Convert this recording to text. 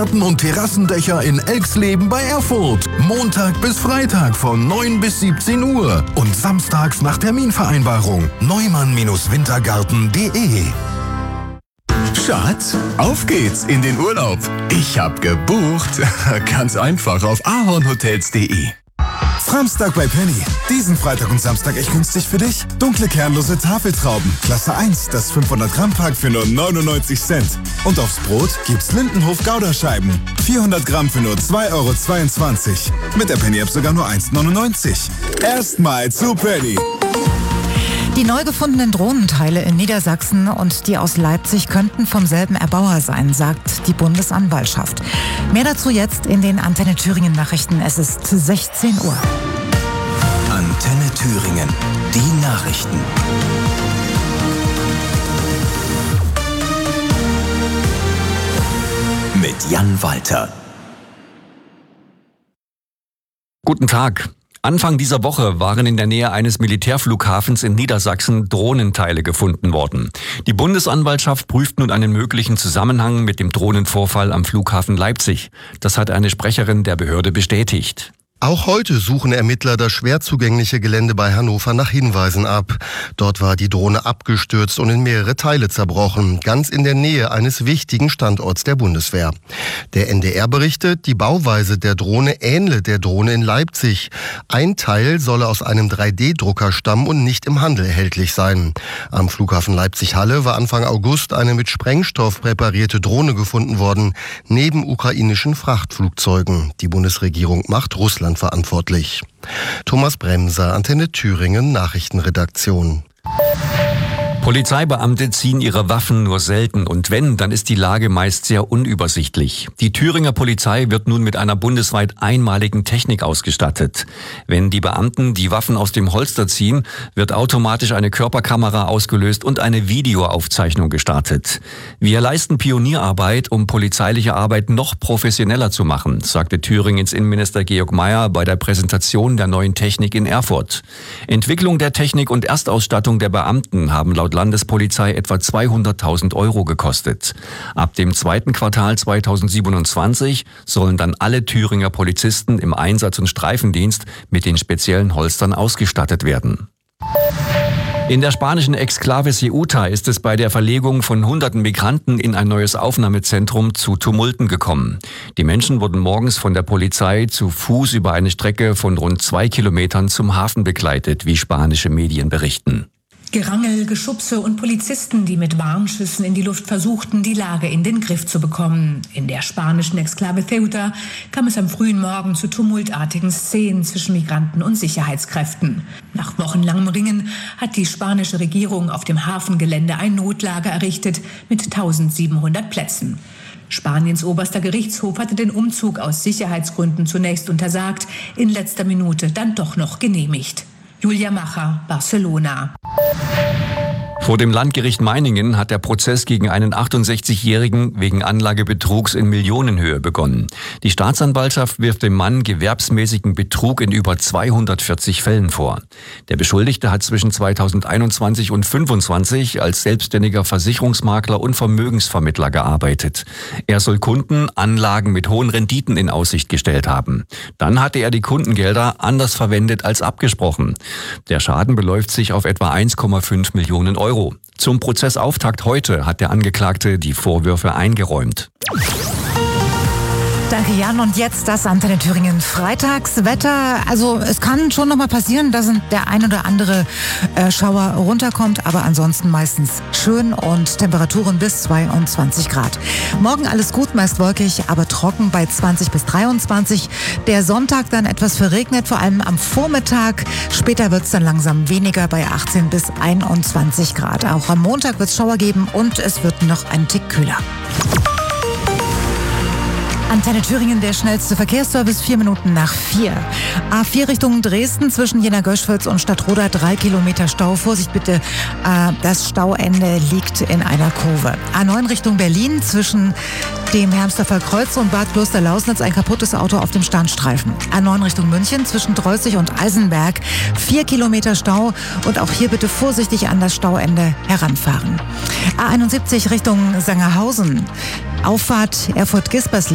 Garten- und Terrassendächer in Elxleben bei Erfurt. Montag bis Freitag von 9 bis 17 Uhr und samstags nach Terminvereinbarung. neumann-wintergarten.de. Schatz, auf geht's in den Urlaub. Ich hab gebucht. Ganz einfach auf ahornhotels.de. Samstag bei Penny. Diesen Freitag und Samstag echt günstig für dich. Dunkle kernlose Tafeltrauben. Klasse 1, das 500 Gramm Pack für nur 99 Cent. Und aufs Brot gibt's Lindenhof Gouda-Scheiben. 400 Gramm für nur 2,22 €. Mit der Penny-App sogar nur 1,99 €. Erstmal zu Penny. Die neu gefundenen Drohnenteile in Niedersachsen und die aus Leipzig könnten vom selben Erbauer sein, sagt die Bundesanwaltschaft. Mehr dazu jetzt in den Antenne Thüringen Nachrichten. Es ist 16 Uhr. Antenne Thüringen, die Nachrichten. Mit Jan Walter. Guten Tag. Anfang dieser Woche waren in der Nähe eines Militärflughafens in Niedersachsen Drohnenteile gefunden worden. Die Bundesanwaltschaft prüft nun einen möglichen Zusammenhang mit dem Drohnenvorfall am Flughafen Leipzig. Das hat eine Sprecherin der Behörde bestätigt. Auch heute suchen Ermittler das schwer zugängliche Gelände bei Hannover nach Hinweisen ab. Dort war die Drohne abgestürzt und in mehrere Teile zerbrochen, ganz in der Nähe eines wichtigen Standorts der Bundeswehr. Der NDR berichtet, die Bauweise der Drohne ähnle der Drohne in Leipzig. Ein Teil solle aus einem 3D-Drucker stammen und nicht im Handel erhältlich sein. Am Flughafen Leipzig-Halle war Anfang August eine mit Sprengstoff präparierte Drohne gefunden worden, neben ukrainischen Frachtflugzeugen. Die Bundesregierung macht Russland verantwortlich. Thomas Bremser, Antenne Thüringen, Nachrichtenredaktion. Polizeibeamte ziehen ihre Waffen nur selten und wenn, dann ist die Lage meist sehr unübersichtlich. Die Thüringer Polizei wird nun mit einer bundesweit einmaligen Technik ausgestattet. Wenn die Beamten die Waffen aus dem Holster ziehen, wird automatisch eine Körperkamera ausgelöst und eine Videoaufzeichnung gestartet. Wir leisten Pionierarbeit, um polizeiliche Arbeit noch professioneller zu machen, sagte Thüringens Innenminister Georg Mayer bei der Präsentation der neuen Technik in Erfurt. Entwicklung der Technik und Erstausstattung der Beamten haben laut Landespolizei etwa 200.000 € gekostet. Ab dem zweiten Quartal 2027 sollen dann alle Thüringer Polizisten im Einsatz- und Streifendienst mit den speziellen Holstern ausgestattet werden. In der spanischen Exklave Ceuta ist es bei der Verlegung von hunderten Migranten in ein neues Aufnahmezentrum zu Tumulten gekommen. Die Menschen wurden morgens von der Polizei zu Fuß über eine Strecke von rund 2 Kilometern zum Hafen begleitet, wie spanische Medien berichten. Gerangel, Geschubse und Polizisten, die mit Warnschüssen in die Luft versuchten, die Lage in den Griff zu bekommen. In der spanischen Exklave Ceuta kam es am frühen Morgen zu tumultartigen Szenen zwischen Migranten und Sicherheitskräften. Nach wochenlangem Ringen hat die spanische Regierung auf dem Hafengelände ein Notlager errichtet mit 1700 Plätzen. Spaniens oberster Gerichtshof hatte den Umzug aus Sicherheitsgründen zunächst untersagt, in letzter Minute dann doch noch genehmigt. Julia Macher, Barcelona. Vor dem Landgericht Meiningen hat der Prozess gegen einen 68-Jährigen wegen Anlagebetrugs in Millionenhöhe begonnen. Die Staatsanwaltschaft wirft dem Mann gewerbsmäßigen Betrug in über 240 Fällen vor. Der Beschuldigte hat zwischen 2021 und 2025 als selbstständiger Versicherungsmakler und Vermögensvermittler gearbeitet. Er soll Kunden Anlagen mit hohen Renditen in Aussicht gestellt haben. Dann hatte er die Kundengelder anders verwendet als abgesprochen. Der Schaden beläuft sich auf etwa 1,5 Millionen €. Zum Prozessauftakt heute hat der Angeklagte die Vorwürfe eingeräumt. Danke, Jan. Und jetzt das Antenne Thüringen Freitagswetter. Also es kann schon noch mal passieren, dass der ein oder andere Schauer runterkommt, aber ansonsten meistens schön und Temperaturen bis 22 Grad. Morgen alles gut, meist wolkig, aber trocken bei 20 bis 23. Der Sonntag dann etwas verregnet, vor allem am Vormittag. Später wird es dann langsam weniger bei 18 bis 21 Grad. Auch am Montag wird es Schauer geben und es wird noch ein Tick kühler. Antenne Thüringen, der schnellste Verkehrsservice, 4 Minuten nach 4. A4 Richtung Dresden zwischen Jena-Göschwitz und Stadtroda 3 Kilometer Stau. Vorsicht bitte, das Stauende liegt in einer Kurve. A9 Richtung Berlin zwischen dem Hermsdorfer Kreuz und Bad Klosterlausnitz ein kaputtes Auto auf dem Standstreifen. A9 Richtung München zwischen Treuzig und Eisenberg 4 Kilometer Stau und auch hier bitte vorsichtig an das Stauende heranfahren. A71 Richtung Sangerhausen, Auffahrt Erfurt-Gisbersleben.